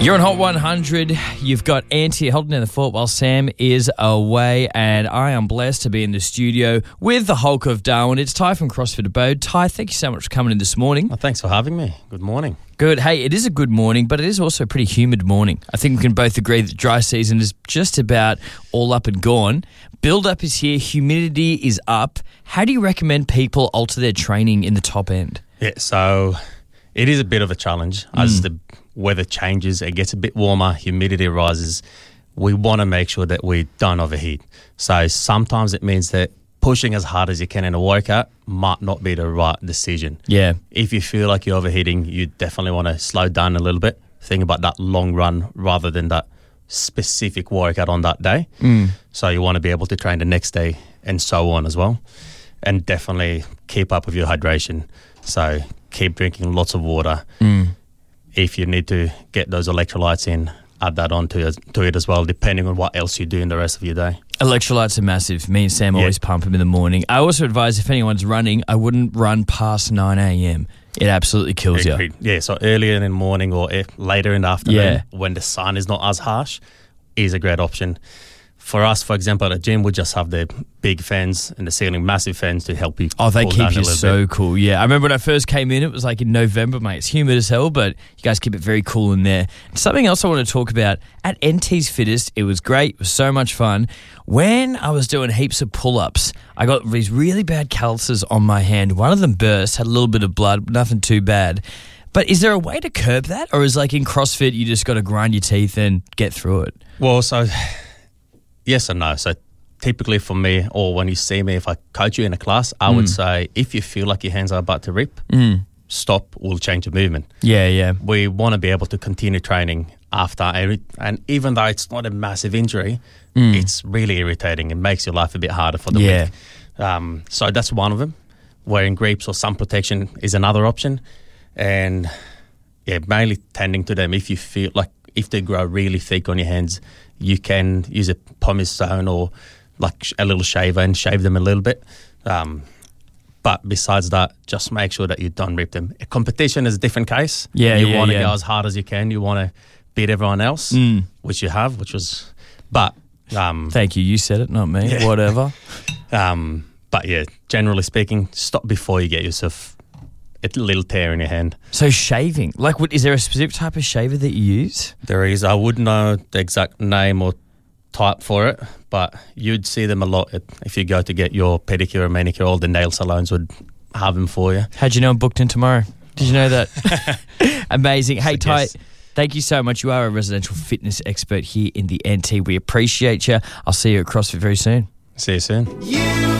You're on Hot 100. You've got Auntie holding down the fort while Sam is away, and I am blessed to be in the studio with the Hulk of Darwin. It's Ty from CrossFit Abode. Ty, thank you so much for coming in this morning. Well, thanks for having me. Good morning. Good. Hey, it is a good morning, but it is also a pretty humid morning. I think we can both agree that dry season is just about all up and gone. Build-up is here. Humidity is up. How do you recommend people alter their training in the top end? Yeah, so it is a bit of a challenge as the weather changes, it gets a bit warmer, humidity rises. We want to make sure that we don't overheat. So sometimes it means that pushing as hard as you can in a workout might not be the right decision. Yeah. If you feel like you're overheating, you definitely want to slow down a little bit. Think about that long run rather than that specific workout on that day. So you want to be able to train the next day and so on as well. And definitely keep up with your hydration. So keep drinking lots of water. If you need to get those electrolytes in, add that on to it as well, depending on what else you do in the rest of your day. Electrolytes are massive. Me and Sam always pump them in the morning. I also advise if anyone's running, I wouldn't run past 9 a.m. It absolutely kills you. Yeah, so earlier in the morning or later in the afternoon when the sun is not as harsh is a great option. For us, for example, at the gym, we just have the big fans in the ceiling, massive fans to help you. Oh, they cool keep down you so cool. Yeah, I remember when I first came in, it was like in November, mate. It's humid as hell, but you guys keep it very cool in there. Something else I want to talk about, at NT's Fittest, it was great. It was so much fun. When I was doing heaps of pull-ups, I got these really bad calluses on my hand. One of them burst, had a little bit of blood, nothing too bad. But is there a way to curb that? Or is like in CrossFit, you just got to grind your teeth and get through it? Well, so yes and no. So typically for me, or when you see me, if I coach you in a class, I would say if you feel like your hands are about to rip, stop, we'll change the movement. Yeah. We want to be able to continue training after, and even though it's not a massive injury, it's really irritating. It makes your life a bit harder for the week. So that's one of them. Wearing grips or sun protection is another option. And mainly tending to them. If you feel like, if they grow really thick on your hands, you can use a pumice stone or like a little shaver and shave them a little bit. But besides that, just make sure that you don't rip them. A competition is a different case. You want to go as hard as you can. You want to beat everyone else, which you have, but thank you. You said it, not me. Yeah. Whatever. But yeah, generally speaking, stop before you get yourself a little tear in your hand. So shaving, like, is there a specific type of shaver that you use? There is. I wouldn't know the exact name or type for it, but you'd see them a lot if you go to get your pedicure or manicure. All the nail salons would have them for you. How'd you know I'm booked in tomorrow? Did you know that? Amazing. Hey, Ty, thank you so much. You are a residential fitness expert here in the NT. We appreciate you. I'll see you at CrossFit very soon. See you soon.